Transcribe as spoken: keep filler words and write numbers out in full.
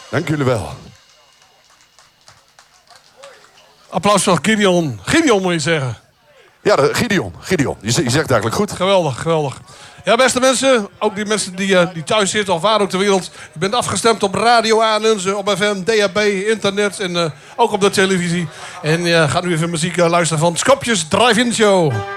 Dank jullie wel. Applaus voor Gideon. Gideon moet je zeggen. Ja, de, Gideon. Gideon. Je, je zegt het eigenlijk goed. Geweldig, geweldig. Ja, beste mensen, ook die mensen die, uh, die thuis zitten of waar ook ter wereld. Je bent afgestemd op Radio Aanunze, op F M, D A B, internet en uh, ook op de televisie. En uh, gaat nu even muziek uh, luisteren van Skopjes Drive-In Show.